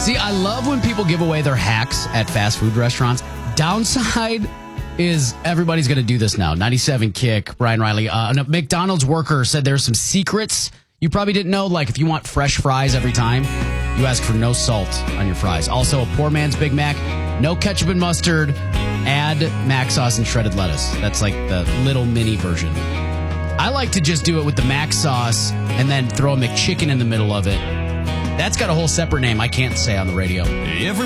See, I love when people give away their hacks at fast food restaurants. Downside is everybody's going to do this now. 97 Kick, Brian Riley. A McDonald's worker said there's some secrets you probably didn't know. Like if you want fresh fries every time, you ask for no salt on your fries. Also, a poor man's Big Mac, no ketchup and mustard, add mac sauce and shredded lettuce. That's like the little mini version. I like to just do it with the mac sauce and then throw a McChicken in the middle of it. That's got a whole separate name I can't say on the radio.